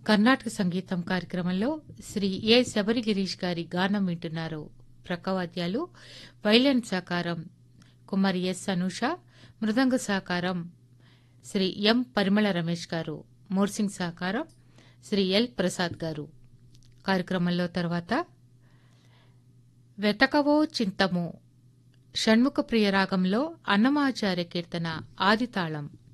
కర్ణాటక సంగీతం కార్యక్రమంలో శ్రీ ఏ శబరి గిరీష్ గారి గానం వింటున్నారు. ప్రక్కవాద్యాలు వైలెన్ సహకారం కుమారి ఎస్ అనూష, మృదంగ సహకారం శ్రీ ఎం పరిమళ రమేష్ గారు, మోర్సింగ్ సహకారం శ్రీ ఎల్ ప్రసాద్ గారు. కార్యక్రమంలో తర్వాత వెతకవో చింతము షణ్ముఖ ప్రియ రాగంలో అన్నమాచార్య కీర్తన ఆదితాళం